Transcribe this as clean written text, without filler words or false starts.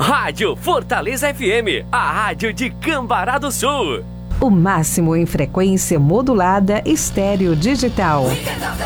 Rádio Fortaleza FM, a rádio de Cambará do Sul. O máximo em frequência modulada estéreo digital.